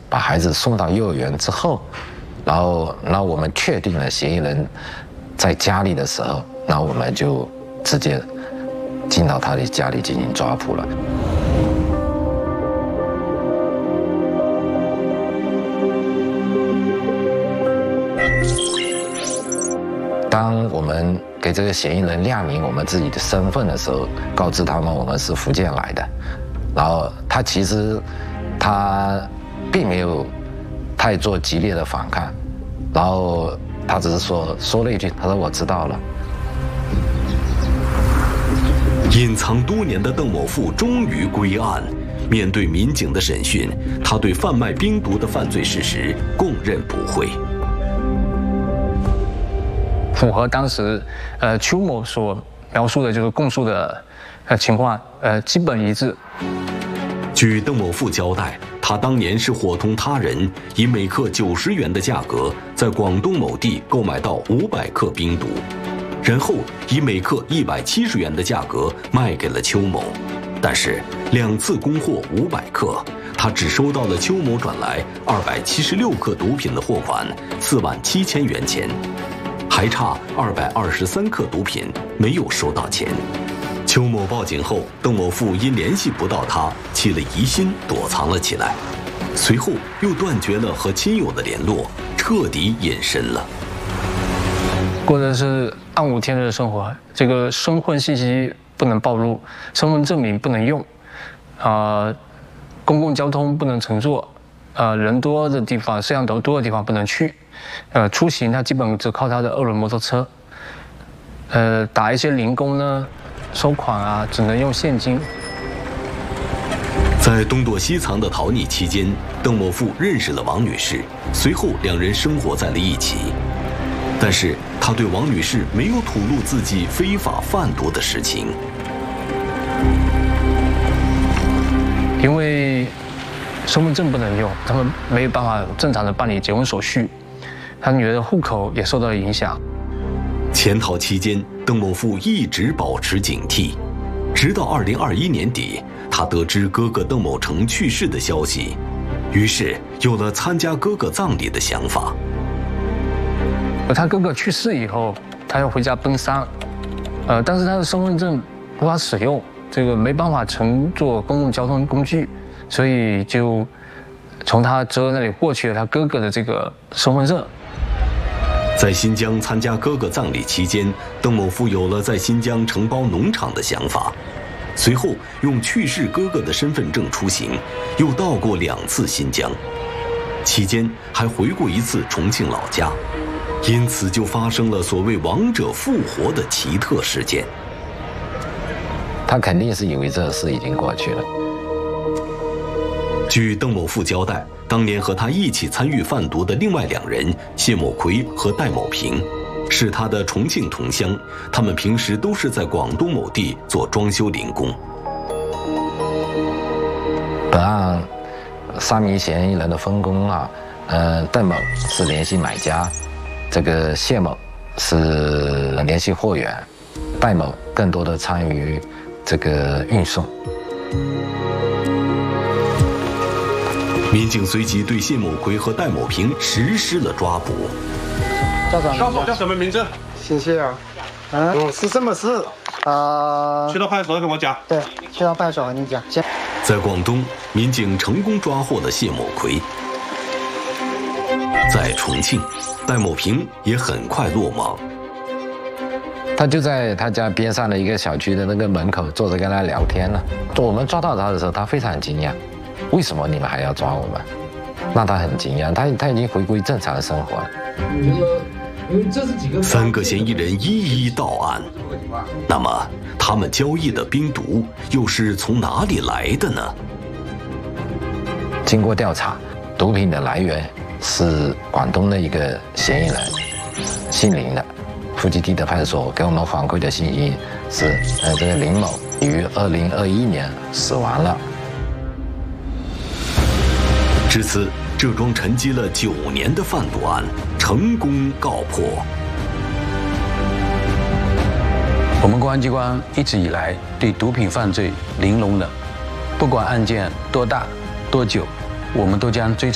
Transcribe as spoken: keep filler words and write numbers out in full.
把孩子送到幼儿园之后，然后然后我们确定了嫌疑人在家里的时候，然后我们就直接进到他的家里进行抓捕了。当我们给这个嫌疑人亮明我们自己的身份的时候，告知他们我们是福建来的，然后他其实他并没有太做激烈的反抗，然后他只是说说了一句，他说我知道了。 隐藏多年的邓某富终于归案，面对民警的审讯，他对贩卖冰毒的犯罪事实供认不讳。 符合当时，呃，邱某所描述的就是供述的，呃情况，呃，基本一致。 据邓某富交代，他当年是伙同他人，以每克九十元的价格，在广东某地购买到五百克冰毒，然后以每克一百七十元的价格卖给了邱某。但是两次供货五百克，他只收到了邱某转来二百七十六克毒品的货款四万七千元钱。还差二百二十三克毒品没有收到钱。邱某报警后，邓某富因联系不到他，起了疑心，躲藏了起来。随后又断绝了和亲友的联络，彻底隐身了。 过的是暗无天日的生活，这个身份信息不能暴露，身份证明不能用，啊、呃，公共交通不能乘坐，呃，人多的地方、摄像头多的地方不能去。呃，出行他基本只靠他的二轮摩托车，呃，打一些零工呢，收款啊，只能用现金。 在东躲西藏的逃匿期间，邓某富认识了王女士，随后两人生活在了一起。但是他对王女士没有吐露自己非法贩毒的事情， 因为身份证不能用，他们没有办法正常的办理结婚手续。他女儿的户口也受到了影响。 潜逃期间，邓某富一直保持警惕，直到二零二一年底，他得知哥哥邓某成去世的消息，于是有了参加哥哥葬礼的想法。 而他哥哥去世以后，他要回家奔丧，呃，但是他的身份证无法使用，这个没办法乘坐公共交通工具，所以就从他侄儿那里获取了他哥哥的这个身份证。 在新疆参加哥哥葬礼期间，邓某富有了在新疆承包农场的想法，随后用去世哥哥的身份证出行，又到过两次新疆，期间还回过一次重庆老家，因此就发生了所谓亡者复活的奇特事件。 他肯定是以为这事已经过去了。 据邓某富交代，当年和他一起参与贩毒的另外两人谢某奎和戴某平，是他的重庆同乡，他们平时都是在广东某地做装修零工。 本案三名嫌疑人的分工啊，呃，邓某是联系买家，这个谢某是联系货源，戴某更多的参与这个运送。 民警随即对谢某奎和戴某平实施了抓捕。 叫什么？ 少佐叫什么名字？ 谢谢啊。嗯，嗯是这么事啊。呃、 去到派出所跟我讲。 对，去到派出所和你讲。 在广东，民警成功抓获了谢某奎。在重庆，戴某平也很快落网。 他就在他家边上的一个小区的那个门口坐着跟他聊天呢。我们抓到他的时候，他非常惊讶。为什么你们还要抓我们？让他很惊讶，他他已经回归正常的生活了。 因为这是几个三个嫌疑人一一到案，那么他们交易的冰毒又是从哪里来的呢？ 经过调查，毒品的来源是广东的一个嫌疑人，姓林的。富集地的派出所给我们反馈的信息是，呃，这个林某于二零二一年死亡了。 至此，这桩沉积了九年的贩毒案成功告破。 我们公安机关一直以来对毒品犯罪零容忍，不管案件多大多久，我们都将追查。